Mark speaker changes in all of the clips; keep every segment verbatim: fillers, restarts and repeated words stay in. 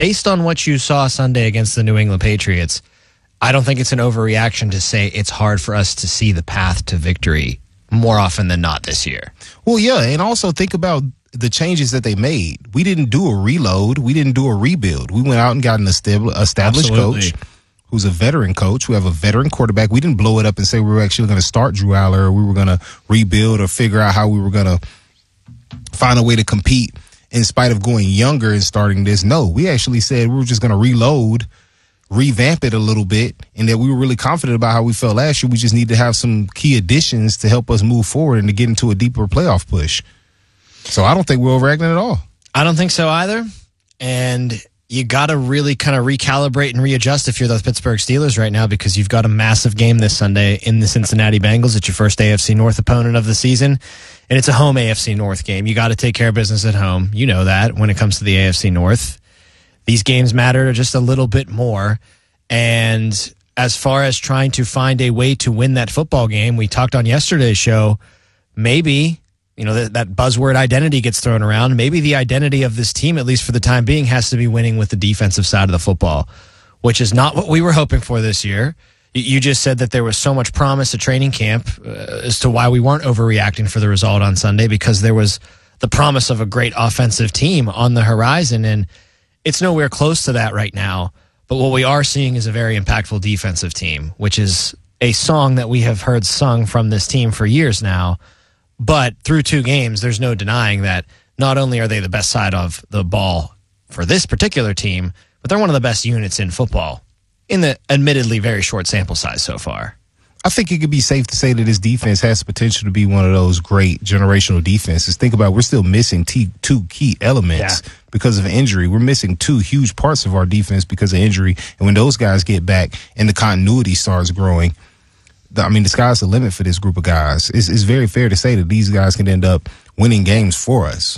Speaker 1: based on what you saw Sunday against the New England Patriots, I don't think it's an overreaction to say it's hard for us to see the path to victory more often than not this year.
Speaker 2: Well, yeah, and also think about the changes that they made. We didn't do a reload. We didn't do a rebuild. We went out and got an established
Speaker 1: Absolutely.
Speaker 2: coach who's a veteran coach. We have a veteran quarterback. We didn't blow it up and say we were actually going to start Drew Aller or we were going to rebuild or figure out how we were going to find a way to compete in spite of going younger and starting this. No, we actually said we were just going to reload, revamp it a little bit, and that we were really confident about how we felt last year. We just need to have some key additions to help us move forward and to get into a deeper playoff push. So I don't think we're overreacting at all.
Speaker 1: I don't think so either. And you got to really kind of recalibrate and readjust if you're the Pittsburgh Steelers right now, because you've got a massive game this Sunday in the Cincinnati Bengals. It's your first A F C North opponent of the season, and it's a home A F C North game. You got to take care of business at home. You know that when it comes to the A F C North. These games matter just a little bit more. And as far as trying to find a way to win that football game, we talked on yesterday's show, maybe, you know, that, that buzzword identity gets thrown around. Maybe the identity of this team, at least for the time being, has to be winning with the defensive side of the football, which is not what we were hoping for this year. You just said that there was so much promise at training camp uh, as to why we weren't overreacting for the result on Sunday, because there was the promise of a great offensive team on the horizon, and it's nowhere close to that right now. But what we are seeing is a very impactful defensive team, which is a song that we have heard sung from this team for years now. But through two games, there's no denying that not only are they the best side of the ball for this particular team, but they're one of the best units in football in the admittedly very short sample size so far.
Speaker 2: I think it could be safe to say that this defense has the potential to be one of those great generational defenses. Think about it, we're still missing t- two key elements yeah. because of injury. We're missing two huge parts of our defense because of injury. And when those guys get back and the continuity starts growing, I mean, the sky's the limit for this group of guys. It's, it's very fair to say that these guys can end up winning games for us.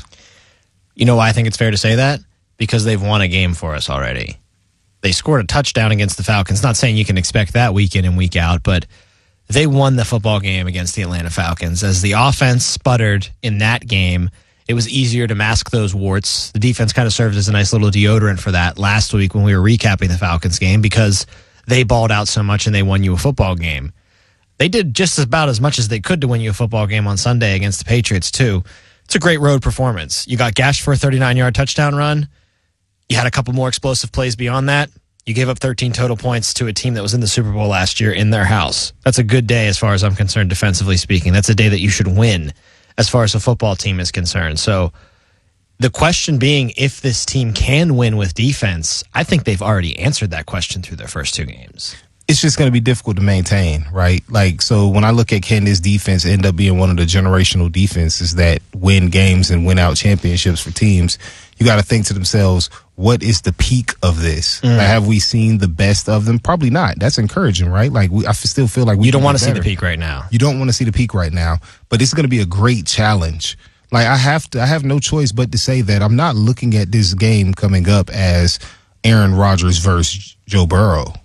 Speaker 1: You know why I think it's fair to say that? Because they've won a game for us already. They scored a touchdown against the Falcons. Not saying you can expect that week in and week out, but they won the football game against the Atlanta Falcons. As the offense sputtered in that game, it was easier to mask those warts. The defense kind of served as a nice little deodorant for that last week when we were recapping the Falcons game, because they balled out so much and they won you a football game. They did just about as much as they could to win you a football game on Sunday against the Patriots, too. It's a great road performance. You got gashed for a thirty-nine-yard touchdown run. You had a couple more explosive plays beyond that. You gave up thirteen total points to a team that was in the Super Bowl last year in their house. That's a good day as far as I'm concerned, defensively speaking. That's a day that you should win as far as a football team is concerned. So the question being, if this team can win with defense, I think they've already answered that question through their first two games.
Speaker 2: It's just going to be difficult to maintain, right? Like, so when I look at, can this defense end up being one of the generational defenses that win games and win out championships for teams, you got to think to themselves, what is the peak of this? Mm. Like, have we seen the best of them? Probably not. That's encouraging, right? Like, we, I still feel like we
Speaker 1: You don't want to see the peak right now.
Speaker 2: You don't want to see the peak right now, but it's going to be a great challenge. Like, I have to, I have no choice but to say that I'm not looking at this game coming up as Aaron Rodgers versus Joe Burrow.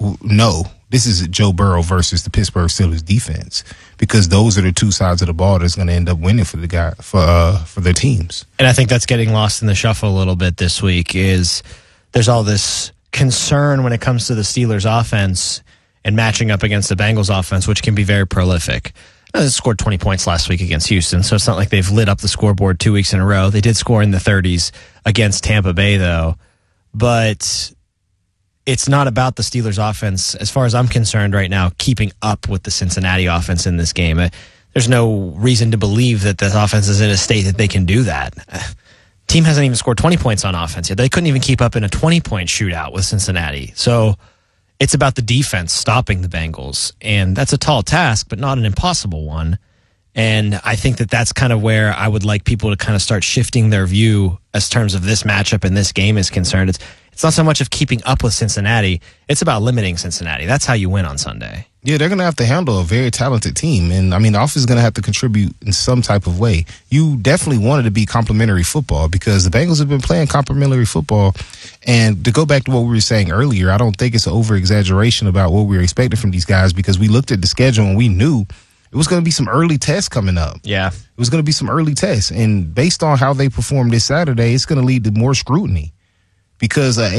Speaker 2: No, this is Joe Burrow versus the Pittsburgh Steelers defense, because those are the two sides of the ball that's going to end up winning for the guy for uh, for their teams.
Speaker 1: And I think that's getting lost in the shuffle a little bit this week. Is there's all this concern when it comes to the Steelers offense and matching up against the Bengals offense, which can be very prolific. They scored twenty points last week against Houston, so it's not like they've lit up the scoreboard two weeks in a row. They did score in the thirties against Tampa Bay, though, but it's not about the Steelers offense, as far as I'm concerned right now, keeping up with the Cincinnati offense in this game. There's no reason to believe that the offense is in a state that they can do that. Team hasn't even scored twenty points on offense yet. They couldn't even keep up in a twenty-point shootout with Cincinnati. So it's about the defense stopping the Bengals, and that's a tall task, but not an impossible one. And I think that that's kind of where I would like people to kind of start shifting their view as terms of this matchup and this game is concerned. It's It's not so much of keeping up with Cincinnati. It's about limiting Cincinnati. That's how you win on Sunday.
Speaker 2: Yeah, they're going to have to handle a very talented team. And, I mean, the offense is going to have to contribute in some type of way. You definitely wanted to be complimentary football, because the Bengals have been playing complimentary football. And to go back to what we were saying earlier, I don't think it's an over-exaggeration about what we were expecting from these guys, because we looked at the schedule and we knew it was going to be some early tests coming up.
Speaker 1: Yeah.
Speaker 2: It was going to be some early tests. And based on how they performed this Saturday, it's going to lead to more scrutiny. because uh,